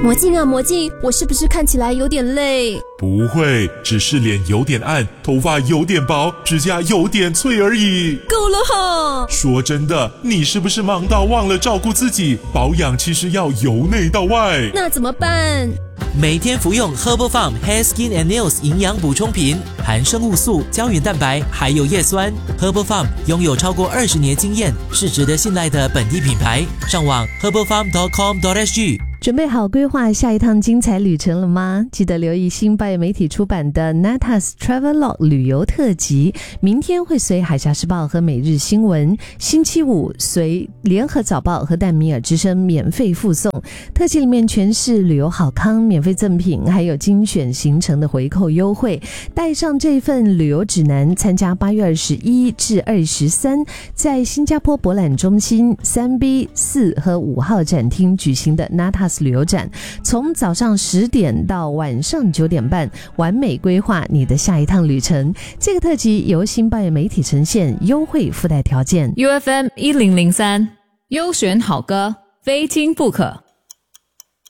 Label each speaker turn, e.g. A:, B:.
A: 魔镜啊魔镜，我是不是看起来有点累？
B: 不会，只是脸有点暗，头发有点薄，指甲有点脆而已。
A: 够了哈！
B: 说真的，你是不是忙到忘了照顾自己？保养其实要由内到外。
A: 那怎么办？
C: 每天服用 Herbal Farm Hair Skin and Nails 营养补充品，含生物素、胶原蛋白，还有叶酸。Herbal Farm 拥有超过20年经验，是值得信赖的本地品牌。上网 herbalfarm.com.sg。
D: 准备好规划下一趟精彩旅程了吗？记得留意新报业媒体出版的 Natas Travelog 旅游特辑，明天会随海峡时报和每日新闻，星期五随联合早报和淡米尔之声免费附送。特辑里面全是旅游好康、免费赠品，还有精选行程的回扣优惠。带上这份旅游指南，参加8月21至23在新加坡博览中心 3B、4和5号展厅举行的 Natas旅游展，从早上10点到晚上9点半，完美规划你的下一趟旅程。这个特辑由新报业媒体呈现，优惠附带条件。
E: UFM 1003，优选好歌，非听不可。